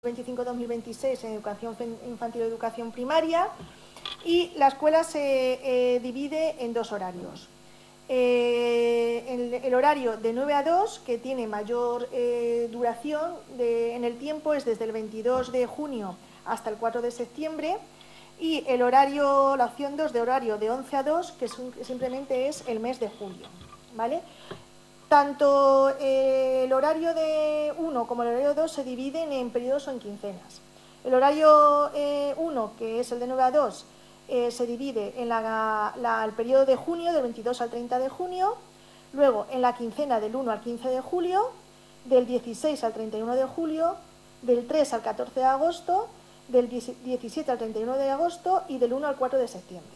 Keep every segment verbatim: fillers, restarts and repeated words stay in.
veinticinco dos mil veintiséis en educación infantil y educación primaria, y la escuela se eh, divide en dos horarios. Eh, el, el horario de nueve a dos, que tiene mayor eh, duración de, en el tiempo, es desde el veintidós de junio hasta el cuatro de septiembre, y el horario, la opción dos de horario de once a dos, que, es un, que simplemente es el mes de julio, ¿vale? Tanto eh, el horario de uno como el horario dos se dividen en periodos o en quincenas. El horario eh, uno, que es el de nueve a dos, eh, se divide en la, la, el periodo de junio, del veintidós al treinta de junio, luego en la quincena del uno al quince de julio, del dieciséis al treinta y uno de julio, del tres al catorce de agosto, del diecisiete al treinta y uno de agosto y del uno al cuatro de septiembre.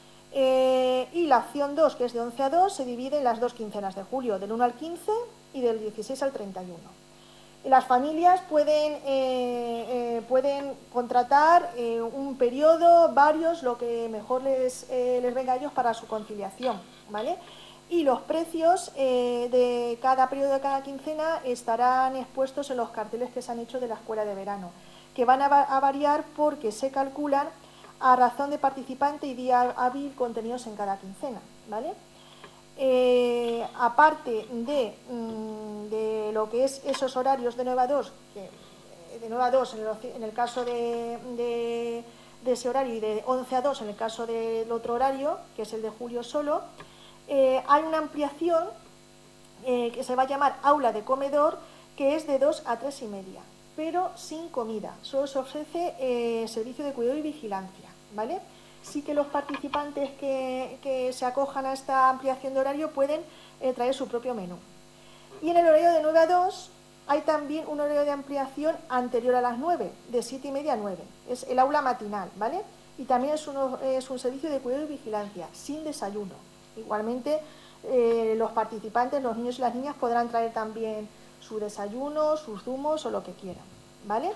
Eh, y la opción dos, que es de once a dos, se divide en las dos quincenas de julio, del uno al quince y del dieciséis al treinta y uno. Las familias pueden, eh, eh, pueden contratar eh, un periodo, varios, lo que mejor les, eh, les venga a ellos para su conciliación, ¿vale? Y los precios eh, de cada periodo de cada quincena estarán expuestos en los carteles que se han hecho de la escuela de verano, que van a, a variar porque se calculan a razón de participante y día hábil contenidos en cada quincena, ¿vale? Eh, aparte de, de lo que es esos horarios de nueve a dos, que de nueve a dos en el, en el caso de, de, de ese horario y de once a dos en el caso del otro horario, que es el de julio solo, eh, hay una ampliación eh, que se va a llamar aula de comedor, que es de dos a tres y media, pero sin comida, solo se ofrece eh, servicio de cuidado y vigilancia, ¿vale? Sí que los participantes que, que se acojan a esta ampliación de horario pueden eh, traer su propio menú. Y en el horario de nueve a dos hay también un horario de ampliación anterior a las nueve, de siete y media a nueve, es el aula matinal, ¿vale? Y también es, uno, es un servicio de cuidado y vigilancia, sin desayuno. Igualmente, eh, los participantes, los niños y las niñas, podrán traer también su desayuno, sus zumos o lo que quieran, ¿vale?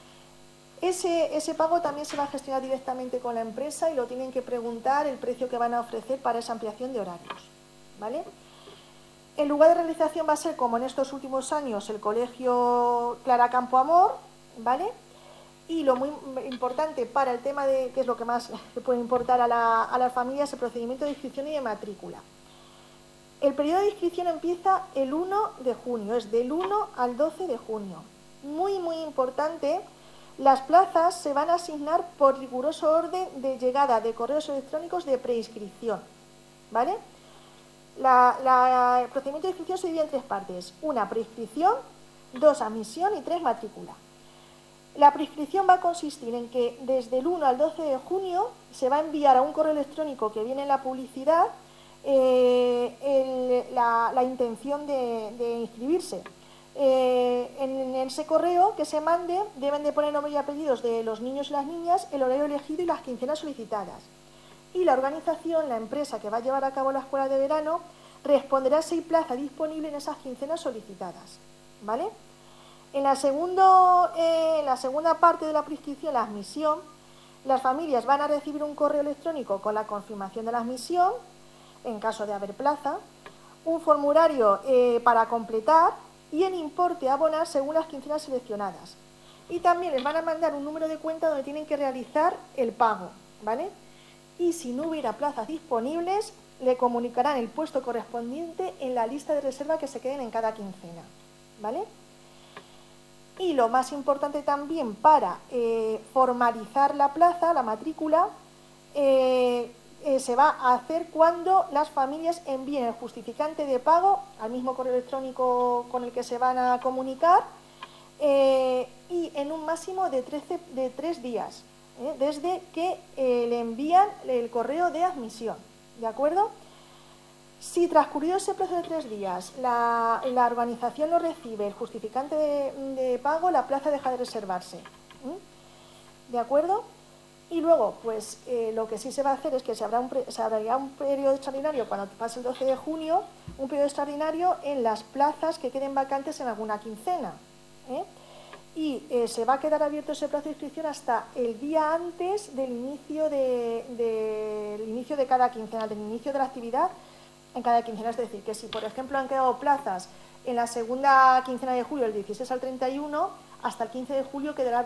Ese, ese pago también se va a gestionar directamente con la empresa y lo tienen que preguntar el precio que van a ofrecer para esa ampliación de horarios, ¿vale? El lugar de realización va a ser, como en estos últimos años, el Colegio Clara Campoamor, ¿vale? Y lo muy importante para el tema de, que es lo que más le puede importar a, la, a las familias, el procedimiento de inscripción y de matrícula. El periodo de inscripción empieza el uno de junio, es del uno al doce de junio. Muy, muy importante, las plazas se van a asignar por riguroso orden de llegada de correos electrónicos de preinscripción, ¿vale? La, la, el procedimiento de inscripción se divide en tres partes: una, preinscripción; dos, admisión; y tres, matrícula. La preinscripción va a consistir en que desde el uno al doce de junio se va a enviar a un correo electrónico que viene en la publicidad eh, el, la, la intención de, de inscribirse. Eh, en ese correo que se mande deben de poner nombre y apellidos de los niños y las niñas, el horario elegido y las quincenas solicitadas. Y la organización, la empresa que va a llevar a cabo la escuela de verano, responderá si hay plaza disponible en esas quincenas solicitadas, ¿vale? En la, segundo, eh, en la segunda parte de la prescripción, la admisión, las familias van a recibir un correo electrónico con la confirmación de la admisión, en caso de haber plaza, un formulario eh, para completar y el importe a abonar según las quincenas seleccionadas. Y también les van a mandar un número de cuenta donde tienen que realizar el pago, ¿vale? Y si no hubiera plazas disponibles, le comunicarán el puesto correspondiente en la lista de reserva que se queden en cada quincena, ¿vale? Y lo más importante también para eh, formalizar la plaza, la matrícula, eh, eh, se va a hacer cuando las familias envíen el justificante de pago al mismo correo electrónico con el que se van a comunicar eh, y en un máximo de, trece, de tres días, ¿eh? desde que eh, le envían el correo de admisión, ¿de acuerdo? Si transcurrido ese plazo de tres días la, la organización no recibe el justificante de, de pago, la plaza deja de reservarse, ¿Mm? ¿de acuerdo? Y luego, pues eh, lo que sí se va a hacer es que se habrá un, se habrá un periodo extraordinario cuando pase el doce de junio, un periodo extraordinario en las plazas que queden vacantes en alguna quincena, ¿eh? Y eh, se va a quedar abierto ese plazo de inscripción hasta el día antes del inicio de, de, del inicio de cada quincena, del inicio de la actividad en cada quincena. Es decir, que si por ejemplo han quedado plazas en la segunda quincena de julio, del dieciséis al treinta y uno, hasta el quince de julio quedará